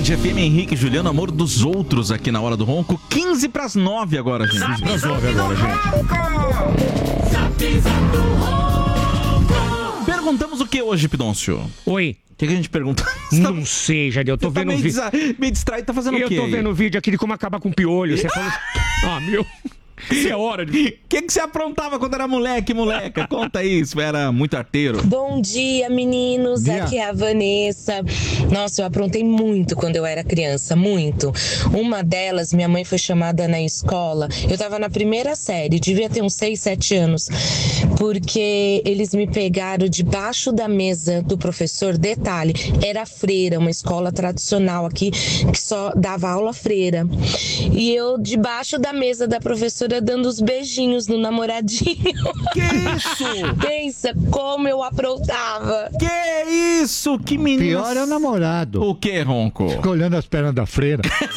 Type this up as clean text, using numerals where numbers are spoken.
Band FM, Henrique e Juliano, amor dos outros aqui na Hora do Ronco. 15:09 agora, gente. 15:09 agora, gente. Perguntamos o que hoje, Pidoncio? Oi. O que a gente pergunta? Não sei, Jade, eu tô vendo meio vídeo. meio distraído, tá fazendo o quê? Eu tô vendo o vídeo aqui de como acabar com piolho. Você falou. Ah, meu. Isso é hora de. O que você aprontava quando era moleca? Conta isso, era muito arteiro. Bom dia, meninos. Aqui é a Vanessa. Nossa, eu aprontei muito quando eu era criança, muito. Uma delas, minha mãe foi chamada na escola. Eu tava na primeira série, devia ter uns 6, 7 anos, porque eles me pegaram debaixo da mesa do professor. Detalhe, era freira, uma escola tradicional aqui que só dava aula freira. E eu debaixo da mesa da professora dando os beijinhos no namoradinho. Que isso? Pensa como eu aprontava. Que isso? Que menina. Pior é o namorado. O que, Ronco? Fica olhando as pernas da freira.